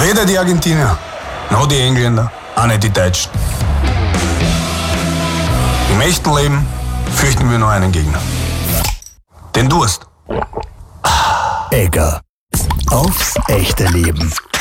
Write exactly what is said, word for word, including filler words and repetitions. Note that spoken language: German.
Weder die Argentinier, noch die Engländer, auch nicht die Deutschen. Im echten Leben fürchten wir nur einen Gegner. Den Durst. Egger. Aufs echte Leben.